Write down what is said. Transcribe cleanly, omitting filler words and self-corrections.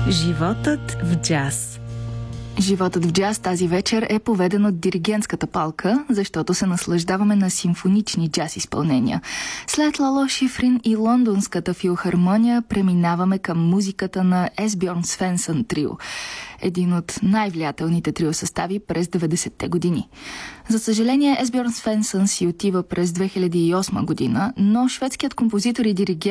Животът в джаз. Животът в джаз тази вечер е поведен от диригентската палка, защото се наслаждаваме на симфонични джаз изпълнения. След Лало Шифрин и лондонската филхармония преминаваме към музиката на Есбьорн Свенсън трио, един от най-влиятелните трио състави през 90-те години. За съжаление, Есбьорн Свенсън си отива през 2008 година, но шведският композитор и диригент